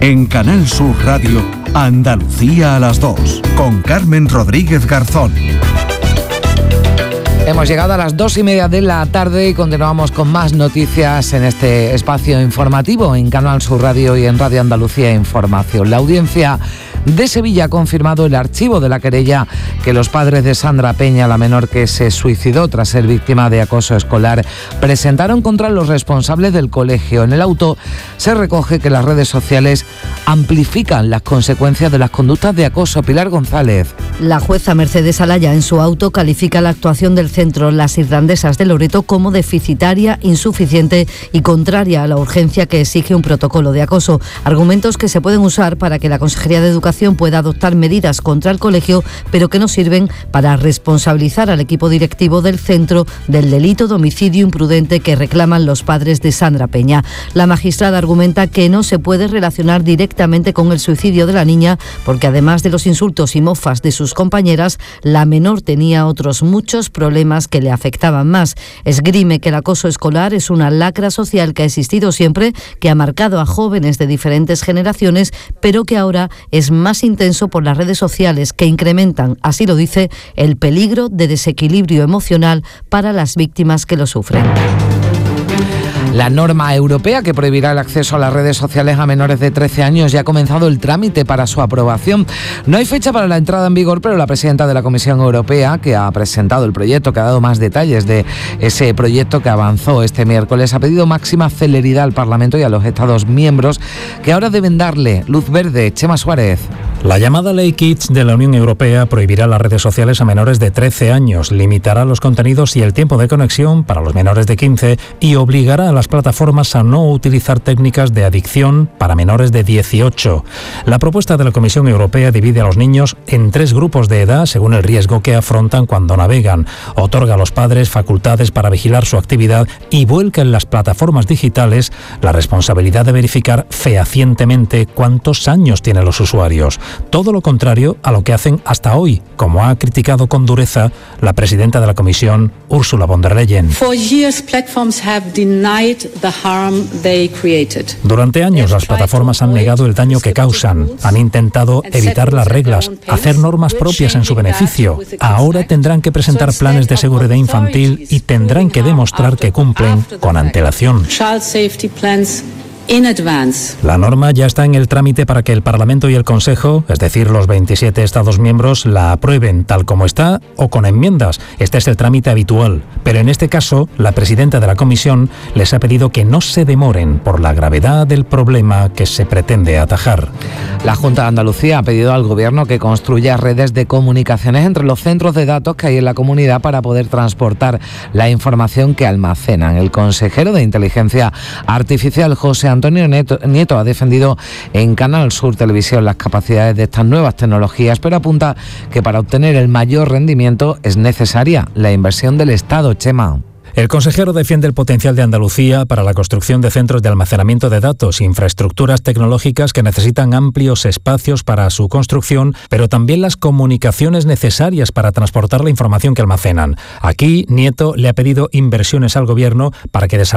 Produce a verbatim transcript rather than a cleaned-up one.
En Canal Sur Radio, Andalucía a las dos, con Carmen Rodríguez Garzón. Hemos llegado a las dos y media de la tarde y continuamos con más noticias en este espacio informativo en Canal Sur Radio y en Radio Andalucía Información. La audiencia de Sevilla ha confirmado el archivo de la querella que los padres de Sandra Peña, la menor que se suicidó tras ser víctima de acoso escolar, presentaron contra los responsables del colegio. En el auto se recoge que las redes sociales amplifican las consecuencias de las conductas de acoso. Pilar González. La jueza Mercedes Alaya en su auto califica la actuación del centro Las Irlandesas de Loreto como deficitaria, insuficiente y contraria a la urgencia que exige un protocolo de acoso. Argumentos que se pueden usar para que la Consejería de Educación pueda adoptar medidas contra el colegio, pero que no sirven para responsabilizar al equipo directivo del centro del delito de homicidio imprudente que reclaman los padres de Sandra Peña. La magistrada argumenta que no se puede relacionar directamente con el suicidio de la niña porque además de los insultos y mofas de sus compañeras, la menor tenía otros muchos problemas que le afectaban más. Esgrime que el acoso escolar es una lacra social que ha existido siempre, que ha marcado a jóvenes de diferentes generaciones, pero que ahora es más intenso por las redes sociales, que incrementan, así lo dice, el peligro de desequilibrio emocional para las víctimas que lo sufren. La norma europea que prohibirá el acceso a las redes sociales a menores de trece años ya ha comenzado el trámite para su aprobación. No hay fecha para la entrada en vigor, pero la presidenta de la Comisión Europea, que ha presentado el proyecto, que ha dado más detalles de ese proyecto que avanzó este miércoles, ha pedido máxima celeridad al Parlamento y a los Estados miembros, que ahora deben darle luz verde. Chema Suárez. La llamada Ley Kids de la Unión Europea prohibirá las redes sociales a menores de trece años, limitará los contenidos y el tiempo de conexión para los menores de quince y obligará a las plataformas a no utilizar técnicas de adicción para menores de dieciocho. La propuesta de la Comisión Europea divide a los niños en tres grupos de edad según el riesgo que afrontan cuando navegan, otorga a los padres facultades para vigilar su actividad y vuelca en las plataformas digitales la responsabilidad de verificar fehacientemente cuántos años tienen los usuarios. Todo lo contrario a lo que hacen hasta hoy, como ha criticado con dureza la presidenta de la Comisión, Ursula von der Leyen. Durante años las plataformas han negado el daño que causan, han intentado evitar las reglas, hacer normas propias en su beneficio. Ahora tendrán que presentar planes de seguridad infantil y tendrán que demostrar que cumplen con antelación. La norma ya está en el trámite para que el Parlamento y el Consejo, es decir, los veintisiete Estados miembros, la aprueben tal como está o con enmiendas. Este es el trámite habitual. Pero en este caso, la presidenta de la Comisión les ha pedido que no se demoren por la gravedad del problema que se pretende atajar. La Junta de Andalucía ha pedido al Gobierno que construya redes de comunicaciones entre los centros de datos que hay en la comunidad para poder transportar la información que almacenan. El consejero de Inteligencia Artificial, José Antonio Nieto, Nieto, ha defendido en Canal Sur Televisión las capacidades de estas nuevas tecnologías, pero apunta que para obtener el mayor rendimiento es necesaria la inversión del Estado. Chema. El consejero defiende el potencial de Andalucía para la construcción de centros de almacenamiento de datos, infraestructuras tecnológicas que necesitan amplios espacios para su construcción, pero también las comunicaciones necesarias para transportar la información que almacenan. Aquí, Nieto le ha pedido inversiones al Gobierno para que desarrolle